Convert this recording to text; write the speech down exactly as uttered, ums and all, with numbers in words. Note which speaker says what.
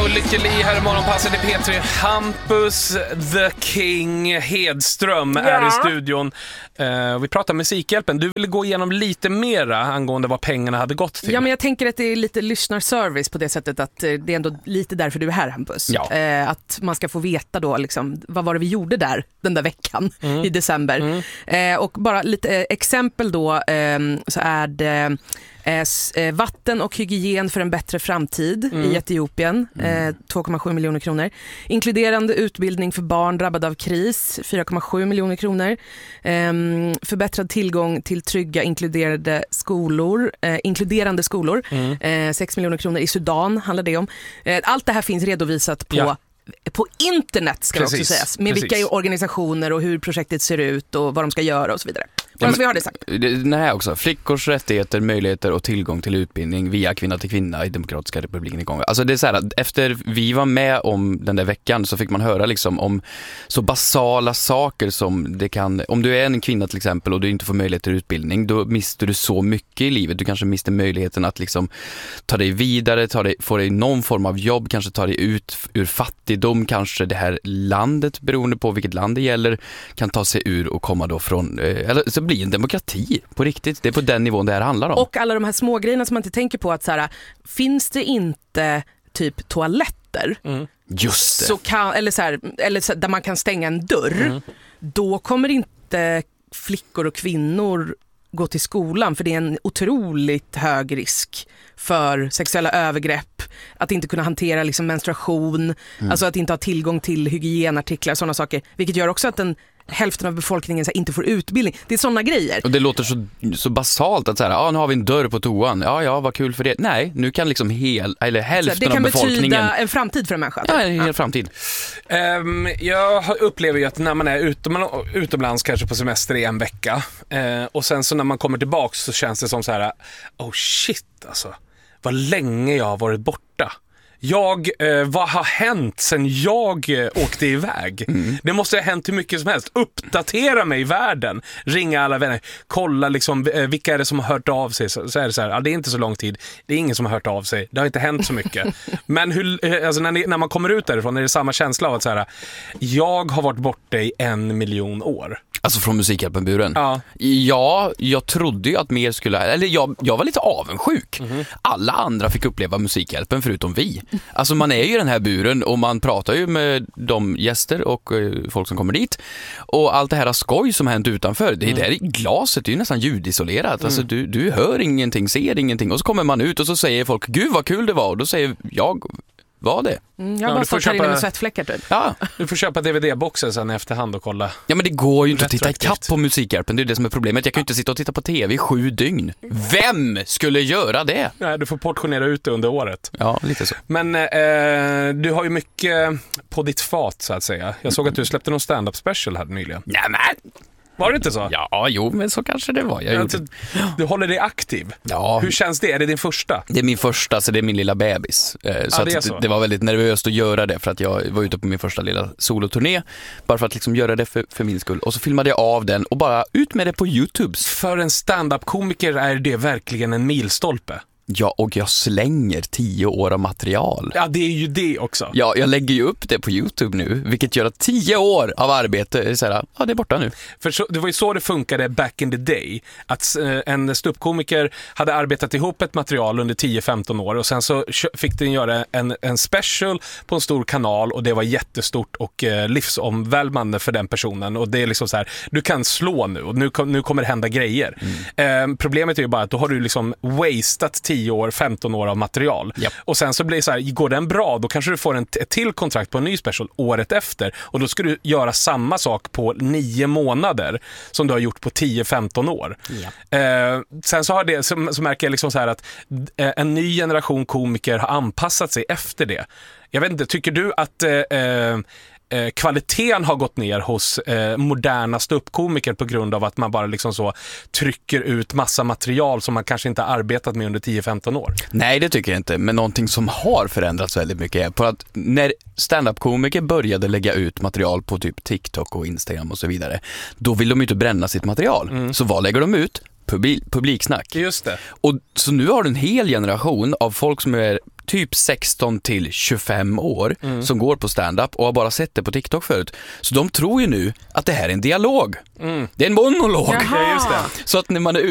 Speaker 1: och Lykke Li här i morgonpasset i P tre. Hampus the King Hedström ja. är i studion. Uh, vi pratar Musikhjälpen. Du ville gå igenom lite mera angående vad pengarna hade gått till.
Speaker 2: Ja, men jag tänker att det är lite lyssnarservice på det sättet att det är ändå lite därför du är här, Hampus.
Speaker 1: Ja.
Speaker 2: Uh, att man ska få veta då liksom, vad var det vi gjorde där den där veckan mm. i december. Mm. Uh, och bara lite uh, exempel då uh, så är det uh, vatten och hygien för en bättre framtid mm. i Etiopien, mm. uh, två komma sju miljoner kronor. Inkluderande utbildning för barn drabbade av kris, fyra komma sju miljoner kronor. Um, förbättrad tillgång till trygga inkluderade skolor, eh, inkluderande skolor, mm. eh, sex miljoner kronor i Sudan handlar det om. Eh, allt det här finns redovisat på ja. på internet ska
Speaker 1: Precis.
Speaker 2: det också sägas, med
Speaker 1: Precis.
Speaker 2: vilka organisationer och hur projektet ser ut och vad de ska göra och så vidare.
Speaker 3: Ja, men,
Speaker 2: vi har det sagt.
Speaker 3: Den här också, flickors rättigheter, möjligheter och tillgång till utbildning via Kvinna till kvinna i Demokratiska republiken i Kongo. Alltså det är så här att efter vi var med om den där veckan så fick man höra liksom om så basala saker som det kan, om du är en kvinna till exempel och du inte får möjlighet till utbildning, då mister du så mycket i livet. Du kanske mister möjligheten att liksom ta dig vidare, ta dig, få dig någon form av jobb, kanske ta dig ut ur fattigdom, kanske det här landet, beroende på vilket land det gäller, kan ta sig ur och komma då från, eller så bli en demokrati på riktigt. Det är på den nivån det här handlar om.
Speaker 2: Och alla de här små grejerna som man inte tänker på, att så här, finns det inte typ toaletter
Speaker 3: mm. Just det.
Speaker 2: Så kan, eller så här, eller så, där man kan stänga en dörr mm. då kommer inte flickor och kvinnor gå till skolan, för det är en otroligt hög risk för sexuella övergrepp, att inte kunna hantera liksom menstruation, mm. alltså att inte ha tillgång till hygienartiklar, sådana saker, vilket gör också att den hälften av befolkningen så här, inte får utbildning. Det är sådana grejer.
Speaker 3: Och det låter så, så basalt att så här, ja, nu har vi en dörr på toan. Ja, ja, vad kul för det. Nej, nu kan liksom hel, eller hälften av befolkningen...
Speaker 2: Det kan betyda en framtid för en människa.
Speaker 3: Ja, en hel ja. framtid.
Speaker 1: Um, jag upplever ju att när man är utom, utomlands kanske på semester i en vecka uh, och sen så när man kommer tillbaka så känns det som så här, oh shit alltså, vad länge jag har varit borta. Jag, eh, vad har hänt sen jag eh, åkte iväg? Mm. Det måste ha hänt hur mycket som helst. Uppdatera mig i världen. Ringa alla vänner. Kolla liksom, eh, vilka är det som har hört av sig. Så, så är det så här, ja, det är inte så lång tid. Det är ingen som har hört av sig. Det har inte hänt så mycket. Men hur, eh, alltså när, ni, när man kommer ut därifrån är det samma känsla av att så här, jag har varit borta i en miljon år.
Speaker 3: Alltså från Musikhjälpen-buren?
Speaker 1: Ja.
Speaker 3: Ja, jag trodde ju att mer skulle... Eller jag, jag var lite avundsjuk. Mm-hmm. Alla andra fick uppleva Musikhjälpen förutom vi. Alltså man är ju i den här buren och man pratar ju med de gäster och uh, folk som kommer dit. Och allt det här skoj som hänt utanför, det är mm. där i glaset, det är ju nästan ljudisolerat. Mm. Alltså du, du hör ingenting, ser ingenting. Och så kommer man ut och så säger folk, gud vad kul det var. Och då säger jag... Var det?
Speaker 2: Mm, jag har ja, bara stått här inne med svettfläckar typ.
Speaker 1: Ja, du får köpa D V D-boxen sen i efterhand och kolla.
Speaker 3: Ja, men det går ju inte att titta i kapp på Musikhjälpen. Det är det som är problemet. Jag kan ju inte sitta och titta på tv i sju dygn. Vem skulle göra det?
Speaker 1: Nej, du får portionera ut det under året.
Speaker 3: Ja, lite så.
Speaker 1: Men eh, du har ju mycket på ditt fat så att säga. Jag såg att du släppte någon stand-up special här nyligen.
Speaker 3: Nej, men...
Speaker 1: Var det inte så?
Speaker 3: Ja, jo, men så kanske det var. Jag
Speaker 1: alltså, du håller dig aktiv.
Speaker 3: Ja.
Speaker 1: Hur känns det? Är det din första?
Speaker 3: Det är min första, så det är min lilla bebis. Så,
Speaker 1: ja, det,
Speaker 3: att
Speaker 1: så.
Speaker 3: det var väldigt nervöst att göra det för att jag var ute på min första lilla soloturné. Bara för att liksom göra det för, för min skull. Och så filmade jag av den och bara ut med det på YouTube.
Speaker 1: För en stand-up-komiker är det verkligen en milstolpe.
Speaker 3: Ja, och jag slänger tio år av material.
Speaker 1: Ja, det är ju det också.
Speaker 3: Ja, jag lägger ju upp det på YouTube nu, vilket gör att tio år av arbete är så här, ja, det är borta nu.
Speaker 1: För så, det var ju så det funkade back in the day. Att eh, en ståuppkomiker hade arbetat ihop ett material under tio femton år och sen så fick den göra en, en special på en stor kanal och det var jättestort och eh, livsomvälvande för den personen. Och det är liksom så här, du kan slå nu och nu, nu kommer det hända grejer. Mm. Eh, problemet är ju bara att då har du liksom wastat tio år, femton år av material. Yep. Och sen så blir det så här, går den bra, då kanske du får en t- ett till kontrakt på en ny special året efter. Och då ska du göra samma sak på nio månader som du har gjort på tio femton år. Yep. Eh, sen så har det, så, så märker jag liksom så här att eh, en ny generation komiker har anpassat sig efter det. Jag vet inte, tycker du att eh, eh, kvaliteten har gått ner hos eh, moderna ståuppkomiker på grund av att man bara liksom så trycker ut massa material som man kanske inte har arbetat med under tio femton år?
Speaker 3: Nej, det tycker jag inte. Men någonting som har förändrats väldigt mycket är på att när stand-up-komiker började lägga ut material på typ TikTok och Instagram och så vidare, då vill de ju inte bränna sitt material. Mm. Så vad lägger de ut? Publik, publiksnack.
Speaker 1: Just det.
Speaker 3: Och så nu har du en hel generation av folk som är typ sexton till tjugofem år
Speaker 1: Mm.
Speaker 3: som går på stand-up och har bara sett det på TikTok förut. Så de tror ju nu att det här är en dialog.
Speaker 1: Mm.
Speaker 3: Det är en monolog.
Speaker 2: Jaha.
Speaker 1: Ja, just det.
Speaker 3: Så att när man är